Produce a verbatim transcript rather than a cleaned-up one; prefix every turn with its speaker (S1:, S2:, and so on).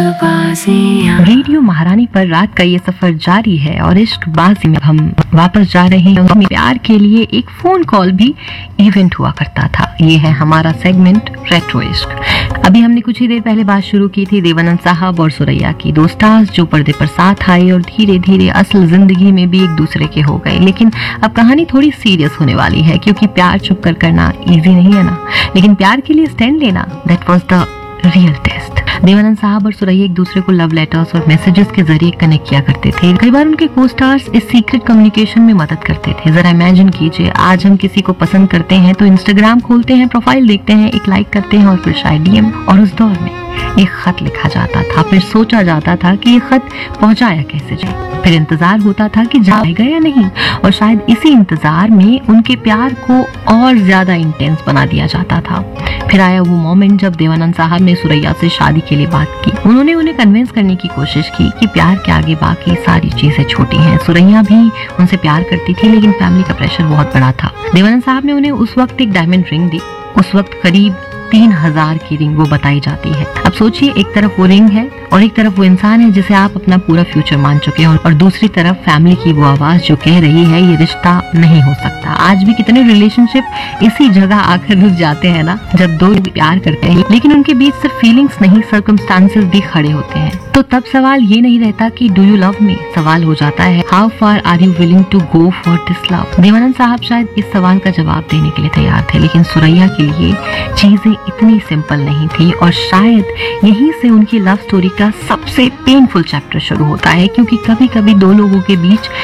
S1: Radio महारानी पर रात का ये सफर जारी है और इश्क बाजी में हम वापस जा रहे हैं। हमें प्यार के लिए एक फोन कॉल भी इवेंट हुआ करता था। ये है हमारा सेगमेंट रेट्रो इश्क। अभी हमने कुछ ही देर पहले बात शुरू की थी देवानंद साहब और सुरैया की, दो स्टार्स जो पर्दे पर साथ आए और धीरे धीरे असल जिंदगी में भी एक दूसरे के हो गए। लेकिन अब कहानी थोड़ी सीरियस होने वाली है, क्योंकि प्यार छुप कर करना इजी नहीं है ना, लेकिन प्यार के लिए स्टैंड लेना, that was the real test. Devanand साहब और सुरैया एक दूसरे को लव लेटर्स और मैसेजेस के जरिए कनेक्ट किया करते थे। कई बार उनके को स्टार्स इस सीक्रेट कम्युनिकेशन में मदद करते थे। जरा इमेजिन कीजिए, आज हम किसी को पसंद करते हैं तो इंस्टाग्राम खोलते हैं, प्रोफाइल देखते हैं, एक लाइक करते हैं और फिर शायद डीएम। और उस दौर में एक खत लिखा जाता था, फिर सोचा जाता था कि ये खत पहुंचाया कैसे जाए, फिर इंतजार होता था कि जाएगा या नहीं, और शायद इसी इंतजार में उनके प्यार को और ज्यादा इंटेंस बना दिया जाता था। फिर आया वो मोमेंट जब देवानंद साहब ने सुरैया से शादी के लिए बात की। उन्होंने उन्हें कन्विंस करने की कोशिश की कि प्यार के आगे बाकी सारी चीजें छोटी हैं। सुरैया भी उनसे प्यार करती थी, लेकिन फैमिली का प्रेशर बहुत बड़ा था। देवानंद साहब ने उन्हें उस वक्त एक डायमंड रिंग दी। उस वक्त करीब तीन हजार की रिंग वो बताई जाती है। अब सोचिए, एक तरफ वो रिंग है और एक तरफ वो इंसान है जिसे आप अपना पूरा फ्यूचर मान चुके हैं, और दूसरी तरफ फैमिली की वो आवाज जो कह रही है ये रिश्ता नहीं हो सकता। आज भी कितने रिलेशनशिप इसी जगह आकर रुक जाते हैं ना, जब दो लोग प्यार करते हैं लेकिन उनके बीच सिर्फ फीलिंग्स नहीं, सर्कमस्टांसेस भी खड़े होते हैं। तो तब सवाल ये नहीं रहता कि डू यू लव मी, सवाल हो जाता है how far are you willing to go for this love. Devanand साहब शायद इस सवाल का जवाब देने के लिए तैयार थे, लेकिन सुरैया के लिए चीजें इतनी सिंपल नहीं थी, और शायद यहीं से उनकी लव स्टोरी का सबसे पेनफुल चैप्टर शुरू होता है, क्योंकि कभी कभी दो लोगों के बीच